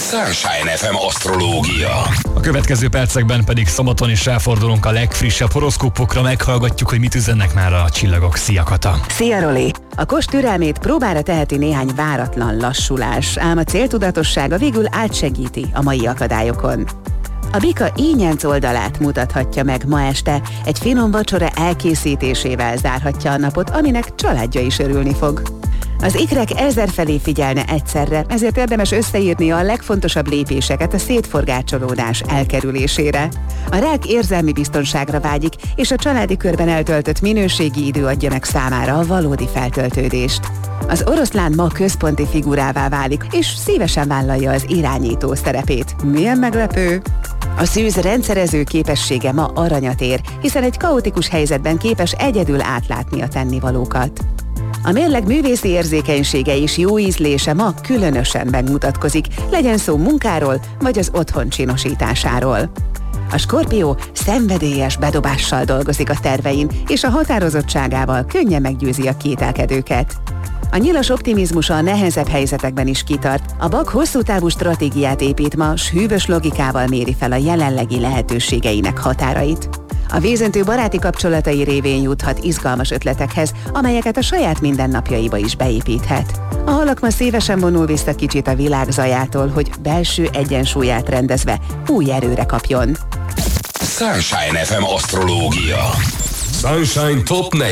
Sunshine FM asztrológia. A következő percekben pedig szombaton is ráfordulunk a legfrissebb horoszkópokra, meghallgatjuk, hogy mit üzennek már a csillagok. Szia, Kata! Szia, Roli! A kos türelmét próbára teheti néhány váratlan lassulás, ám a céltudatossága végül átsegíti a mai akadályokon. A bika ínyenc oldalát mutathatja meg ma este, egy finom vacsora elkészítésével zárhatja a napot, aminek családja is örülni fog. Az ikrek ezerfelé figyelne egyszerre, ezért érdemes összeírni a legfontosabb lépéseket a szétforgácsolódás elkerülésére. A rák érzelmi biztonságra vágyik, és a családi körben eltöltött minőségi idő adja meg számára a valódi feltöltődést. Az oroszlán ma központi figurává válik, és szívesen vállalja az irányító szerepét. Milyen meglepő! A szűz rendszerező képessége ma aranyat ér, hiszen egy kaotikus helyzetben képes egyedül átlátni a tennivalókat. A mérleg művészi érzékenysége és jó ízlése ma különösen megmutatkozik, legyen szó munkáról vagy az otthon csinosításáról. A Skorpió szenvedélyes bedobással dolgozik a tervein, és a határozottságával könnyen meggyőzi a kételkedőket. A nyilas optimizmusa a nehezebb helyzetekben is kitart, a bak hosszú távú stratégiát épít ma, s hűvös logikával méri fel a jelenlegi lehetőségeinek határait. A vízöntő baráti kapcsolatai révén juthat izgalmas ötletekhez, amelyeket a saját mindennapjaiba is beépíthet. A halak ma szívesen vonul vissza kicsit a világ zajától, hogy belső egyensúlyát rendezve új erőre kapjon. Sunshine FM asztrológia. Sunshine Top 40.